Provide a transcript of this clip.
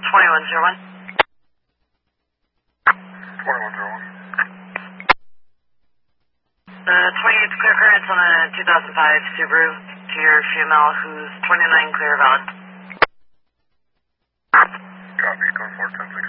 2101. 2101. 28th clear currents on a 2005 Subaru to your female who's 29 clear valid. Copy, code 410